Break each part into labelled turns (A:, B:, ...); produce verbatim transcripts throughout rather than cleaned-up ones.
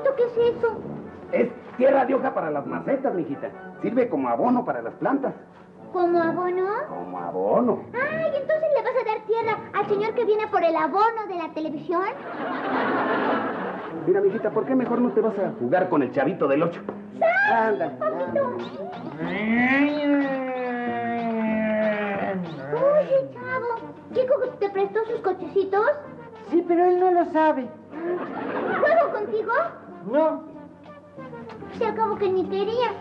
A: ¿Esto qué es eso?
B: Es tierra de hoja para las macetas, mijita. Sirve como abono para las plantas.
A: ¿Como abono?
B: Como abono.
A: Ay, entonces le vas a dar tierra al señor que viene por el abono de la televisión.
B: Mira, mijita, ¿por qué mejor no te vas a jugar con el chavito del ocho?
A: ¡Sas! ¡Papito! Oye, chavo, ¿Chico te prestó sus cochecitos?
C: Sí, pero él no lo sabe.
A: ¿Juego contigo?
C: No.
A: Se acabó que ni quería.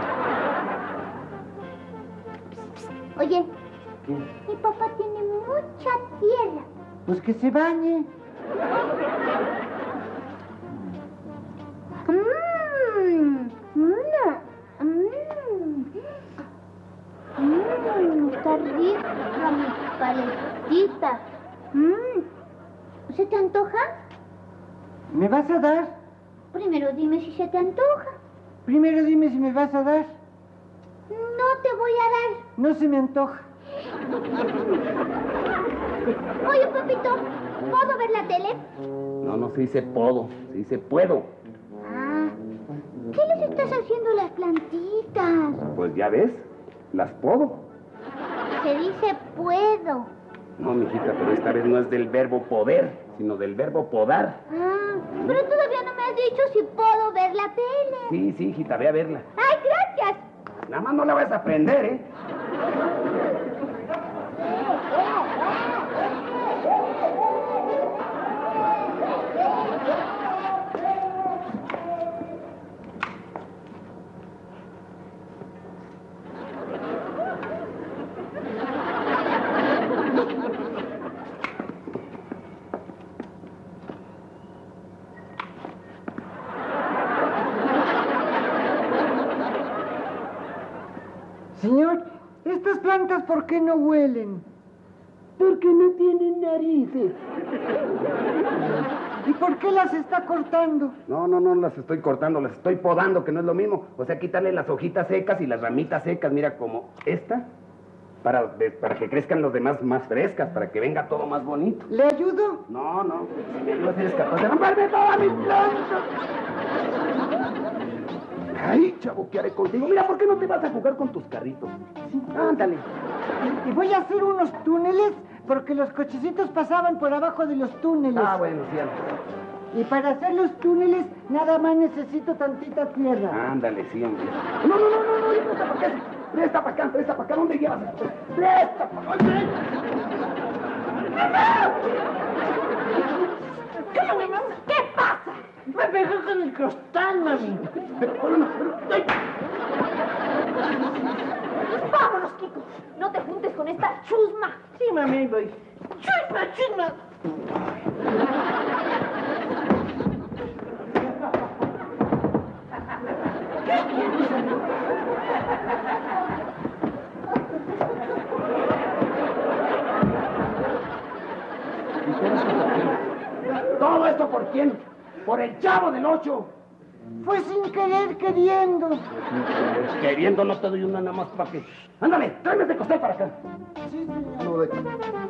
A: Oye,
C: ¿Qué?
A: mi papá tiene mucha tierra.
C: Pues que se bañe.
A: Mmm, mmm, mmm, mmm, está rica mi paletita. Mmm, ¿se te antoja?
C: ¿Me vas a dar?
A: Primero dime si se te antoja.
C: Primero dime si me vas a dar.
A: No te voy a dar.
C: No se me antoja.
A: Oye, papito, ¿puedo ver la tele?
B: No, no se dice puedo, se dice puedo.
A: Ah, ¿qué les estás haciendo a las plantitas?
B: Pues ya ves, las podo.
A: Se dice puedo.
B: No, mijita, pero esta vez no es del verbo poder, sino del verbo podar.
A: Ah, pero todavía no me has dicho si puedo ver la tele.
B: Sí, sí, hijita, ve a verla.
A: ¡Ay, gracias!
B: Nada más no la vas a aprender, ¿eh?
C: Señor, ¿estas plantas por qué no huelen?
D: Porque no tienen narices.
C: ¿Y por qué las está cortando?
B: No, no, no las estoy cortando, las estoy podando, que no es lo mismo. O sea, quitarle las hojitas secas y las ramitas secas, mira, como esta, para, para que crezcan los demás más frescas, para que venga todo más bonito.
C: ¿Le ayudo?
B: No, no, si me ayudas eres capaz de romperme toda mi planta. Ay, chavo, ¿qué haré contigo? Mira, ¿por qué no te vas a jugar con tus carritos?
C: Sí.
B: Ándale.
C: Y voy a hacer unos túneles porque los cochecitos pasaban por abajo de los túneles.
B: Ah, bueno, sí, ándale.
C: Y para hacer los túneles nada más necesito tantita tierra.
B: Ándale, sí, hombre. No, no, no, no, no, ya presta para acá. Presta para acá, presta para acá. ¿Dónde llevas? Presta para acá.
A: ¿Qué pasa?
D: Me pegó con el costal, mami.
A: Vámonos, Kiko. No te juntes con esta chusma.
D: Sí, mami, ahí voy. ¡Chusma, chusma!
B: ¿Todo esto por quién? Por el chavo del ocho.
C: Fue sin querer queriendo.
B: Queriendo no te doy una nada más para que... Ándale, tráeme ese costal para acá.
C: Sí, señor.
B: No, de-